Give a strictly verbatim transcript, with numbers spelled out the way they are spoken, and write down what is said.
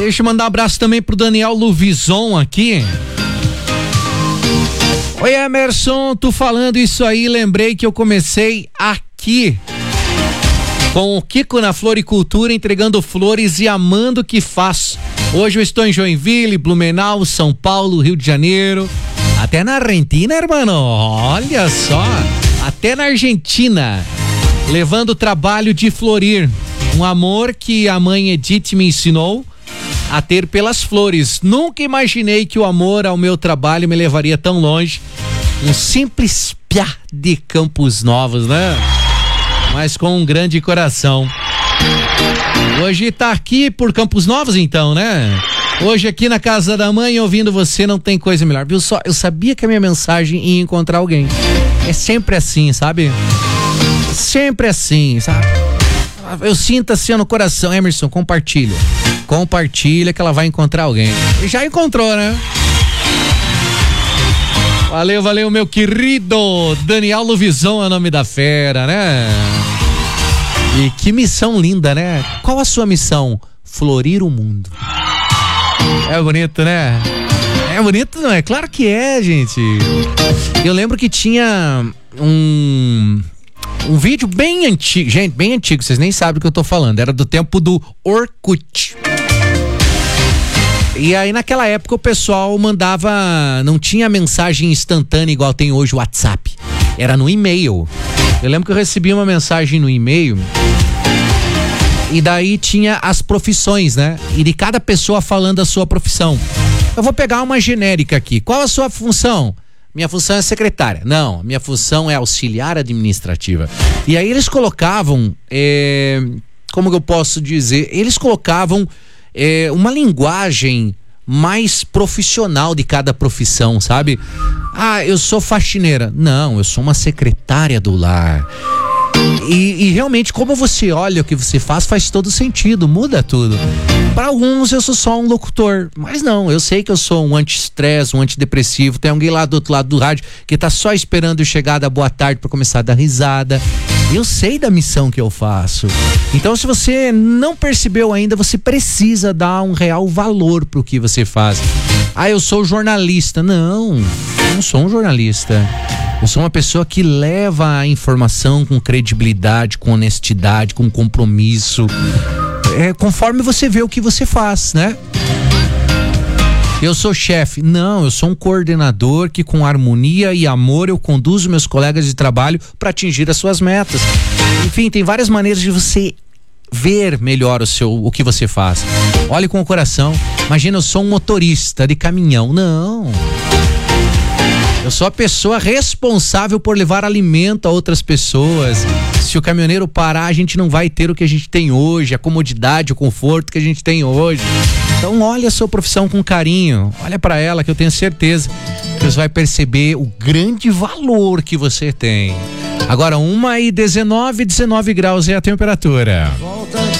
Deixa eu mandar um abraço também pro Daniel Luvison aqui. Oi, Emerson, tu falando isso aí, lembrei que eu comecei aqui com o Kiko na Floricultura, entregando flores e amando o que faço. Hoje eu estou em Joinville, Blumenau, São Paulo, Rio de Janeiro, até na Argentina, irmão, olha só, até na Argentina, levando o trabalho de florir, um amor que a mãe Edith me ensinou a ter pelas flores. Nunca imaginei que o amor ao meu trabalho me levaria tão longe. Um simples piá de Campos Novos, né? Mas com um grande coração. Hoje tá aqui por Campos Novos, então, né? Hoje aqui na casa da mãe, ouvindo você, não tem coisa melhor. Viu só? Eu sabia que a minha mensagem ia encontrar alguém. É sempre assim, sabe? Sempre assim, sabe? Eu sinto assim no coração. Emerson, compartilha. Compartilha que ela vai encontrar alguém. E já encontrou, né? Valeu, valeu, meu querido Daniel Luvison é o nome da fera, né? E que missão linda, né? Qual a sua missão? Florir o mundo. É bonito, né? É bonito, não é? Claro que é, gente. Eu lembro que tinha um... Um vídeo bem antigo, gente, bem antigo, vocês nem sabem o que eu tô falando, era do tempo do Orkut. E aí naquela época o pessoal mandava, não tinha mensagem instantânea igual tem hoje o WhatsApp, era no e-mail. Eu lembro que eu recebi uma mensagem no e-mail e daí tinha as profissões, né? E de cada pessoa falando a sua profissão. Eu vou pegar uma genérica aqui, qual a sua função? Minha função é secretária. Não, minha função é auxiliar administrativa. E aí eles colocavam, é, como que eu posso dizer? Eles colocavam é, uma linguagem mais profissional de cada profissão, sabe? Ah, eu sou faxineira. Não, eu sou uma secretária do lar. E, e realmente, como você olha o que você faz, faz todo sentido, muda tudo. Para alguns eu sou só um locutor, mas não, eu sei que eu sou um anti-estresse, um antidepressivo. Tem alguém lá do outro lado do rádio que tá só esperando eu chegar da boa tarde para começar a dar risada. Eu sei da missão que eu faço. Então, se você não percebeu ainda, você precisa dar um real valor pro que você faz. Ah, eu sou jornalista. Não, eu não sou um jornalista. Eu sou uma pessoa que leva a informação com credibilidade, com honestidade, com compromisso. É, conforme você vê o que você faz, né? Eu sou chefe. Não, eu sou um coordenador que com harmonia e amor eu conduzo meus colegas de trabalho para atingir as suas metas. Enfim, tem várias maneiras de você ver melhor o seu, o que você faz. Olhe com o coração. Imagina, eu sou um motorista de caminhão. Não. Eu sou a pessoa responsável por levar alimento a outras pessoas. Se o caminhoneiro parar, a gente não vai ter o que a gente tem hoje, a comodidade, o conforto que a gente tem hoje. Então olha a sua profissão com carinho, olha para ela que eu tenho certeza que você vai perceber o grande valor que você tem. Agora uma e dezenove, dezenove graus é a temperatura.